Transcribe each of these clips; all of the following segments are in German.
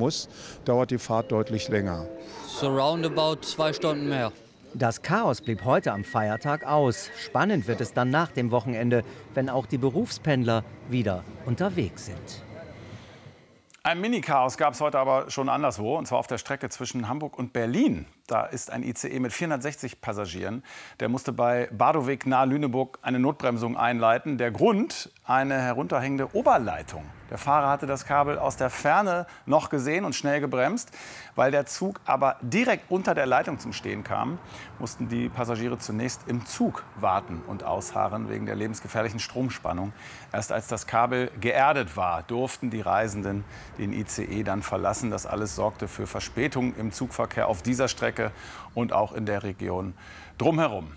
muss, dauert die Fahrt deutlich länger. So roundabout 2 Stunden mehr. Das Chaos blieb heute am Feiertag aus. Spannend wird es dann nach dem Wochenende, wenn auch die Berufspendler wieder unterwegs sind. Ein Mini-Chaos gab es heute aber schon anderswo, und zwar auf der Strecke zwischen Hamburg und Berlin. Da ist ein ICE mit 460 Passagieren. Der musste bei Badowig nahe Lüneburg eine Notbremsung einleiten. Der Grund: eine herunterhängende Oberleitung. Der Fahrer hatte das Kabel aus der Ferne noch gesehen und schnell gebremst. Weil der Zug aber direkt unter der Leitung zum Stehen kam, mussten die Passagiere zunächst im Zug warten und ausharren wegen der lebensgefährlichen Stromspannung. Erst als das Kabel geerdet war, durften die Reisenden den ICE dann verlassen. Das alles sorgte für Verspätungen im Zugverkehr auf dieser Strecke und auch in der Region drumherum.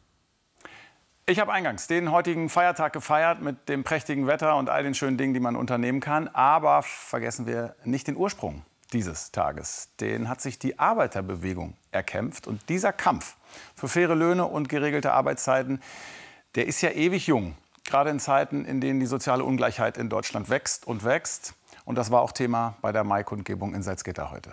Ich habe eingangs den heutigen Feiertag gefeiert mit dem prächtigen Wetter und all den schönen Dingen, die man unternehmen kann. Aber vergessen wir nicht den Ursprung dieses Tages. Den hat sich die Arbeiterbewegung erkämpft. Und dieser Kampf für faire Löhne und geregelte Arbeitszeiten, der ist ja ewig jung. Gerade in Zeiten, in denen die soziale Ungleichheit in Deutschland wächst und wächst. Und das war auch Thema bei der Maikundgebung in Salzgitter heute.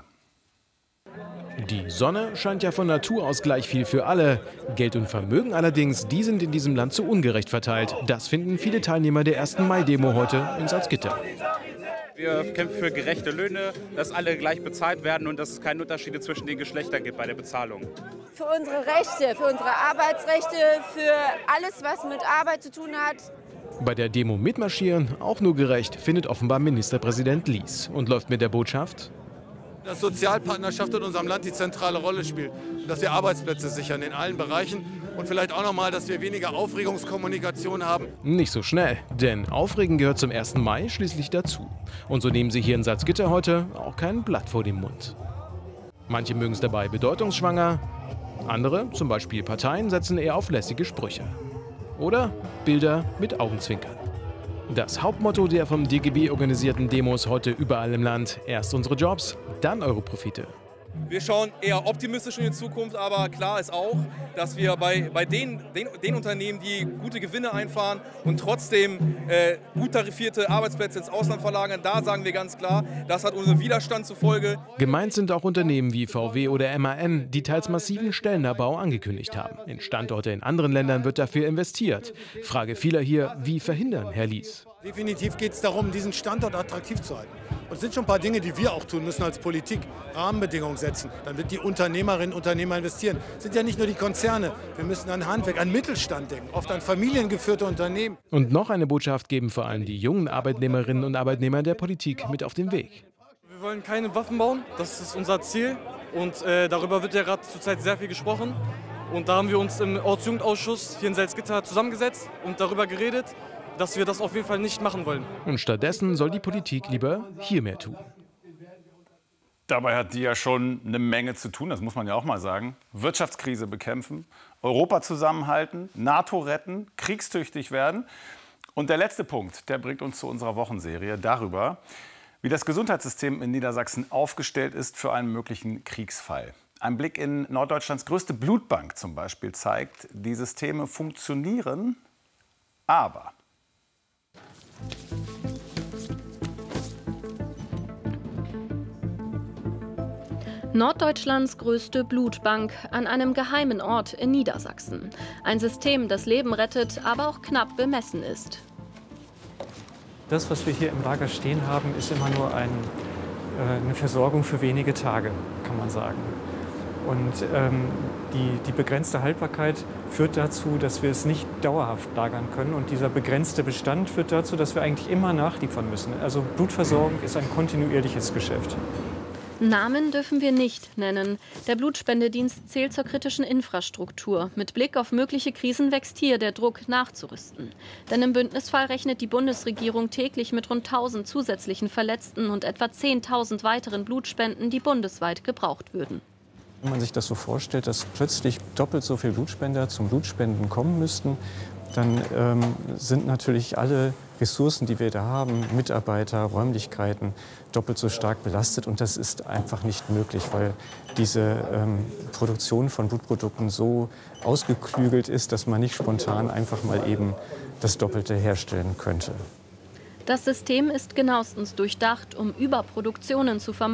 Die Sonne scheint ja von Natur aus gleich viel für alle. Geld und Vermögen allerdings, die sind in diesem Land zu ungerecht verteilt. Das finden viele Teilnehmer der 1. Mai-Demo heute in Salzgitter. Wir kämpfen für gerechte Löhne, dass alle gleich bezahlt werden und dass es keine Unterschiede zwischen den Geschlechtern gibt bei der Bezahlung. Für unsere Rechte, für unsere Arbeitsrechte, für alles, was mit Arbeit zu tun hat. Bei der Demo mitmarschieren, auch nur gerecht, findet offenbar Ministerpräsident Lies und läuft mit der Botschaft: Dass Sozialpartnerschaft in unserem Land die zentrale Rolle spielt. Dass wir Arbeitsplätze sichern in allen Bereichen. Und vielleicht auch noch mal, dass wir weniger Aufregungskommunikation haben. Nicht so schnell, denn Aufregen gehört zum 1. Mai schließlich dazu. Und so nehmen sie hier in Salzgitter heute auch kein Blatt vor den Mund. Manche mögen es dabei bedeutungsschwanger, andere, zum Beispiel Parteien, setzen eher auf lässige Sprüche. Oder Bilder mit Augenzwinkern. Das Hauptmotto der vom DGB organisierten Demos heute überall im Land: erst unsere Jobs, dann eure Profite. Wir schauen eher optimistisch in die Zukunft, aber klar ist auch, dass wir bei den Unternehmen, die gute Gewinne einfahren und trotzdem gut tarifierte Arbeitsplätze ins Ausland verlagern, da sagen wir ganz klar, das hat unseren Widerstand zur Folge. Gemeint sind auch Unternehmen wie VW oder MAN, die teils massiven Stellenabbau angekündigt haben. In Standorte in anderen Ländern wird dafür investiert. Frage vieler hier: Wie verhindern, Herr Lies? Definitiv geht es darum, diesen Standort attraktiv zu halten. Und es sind schon ein paar Dinge, die wir auch tun müssen als Politik. Rahmenbedingungen setzen. Dann wird die Unternehmerinnen und Unternehmer investieren. Es sind ja nicht nur die Konzerne. Wir müssen an Handwerk, an Mittelstand denken, oft an familiengeführte Unternehmen. Und noch eine Botschaft geben vor allem die jungen Arbeitnehmerinnen und Arbeitnehmer der Politik mit auf den Weg. Wir wollen keine Waffen bauen, das ist unser Ziel. Und darüber wird ja gerade zurzeit sehr viel gesprochen. Und da haben wir uns im Ortsjugendausschuss hier in Salzgitter zusammengesetzt und darüber geredet, dass wir das auf jeden Fall nicht machen wollen. Und stattdessen soll die Politik lieber hier mehr tun. Dabei hat die ja schon eine Menge zu tun, das muss man ja auch mal sagen. Wirtschaftskrise bekämpfen, Europa zusammenhalten, NATO retten, kriegstüchtig werden. Und der letzte Punkt, der bringt uns zu unserer Wochenserie darüber, wie das Gesundheitssystem in Niedersachsen aufgestellt ist für einen möglichen Kriegsfall. Ein Blick in Norddeutschlands größte Blutbank zum Beispiel zeigt, die Systeme funktionieren, aber Norddeutschlands größte Blutbank an einem geheimen Ort in Niedersachsen. Ein System, das Leben rettet, aber auch knapp bemessen ist. Das, was wir hier im Lager stehen haben, ist immer nur eine Versorgung für wenige Tage, kann man sagen. Und die begrenzte Haltbarkeit führt dazu, dass wir es nicht dauerhaft lagern können. Und dieser begrenzte Bestand führt dazu, dass wir eigentlich immer nachliefern müssen. Also Blutversorgung ist ein kontinuierliches Geschäft. Namen dürfen wir nicht nennen. Der Blutspendedienst zählt zur kritischen Infrastruktur. Mit Blick auf mögliche Krisen wächst hier der Druck, nachzurüsten. Denn im Bündnisfall rechnet die Bundesregierung täglich mit rund 1000 zusätzlichen Verletzten und etwa 10.000 weiteren Blutspenden, die bundesweit gebraucht würden. Wenn man sich das so vorstellt, dass plötzlich doppelt so viele Blutspender zum Blutspenden kommen müssten, dann sind natürlich alle Ressourcen, die wir da haben, Mitarbeiter, Räumlichkeiten, doppelt so stark belastet. Und das ist einfach nicht möglich, weil diese Produktion von Blutprodukten so ausgeklügelt ist, dass man nicht spontan einfach mal eben das Doppelte herstellen könnte. Das System ist genauestens durchdacht, um Überproduktionen zu vermeiden.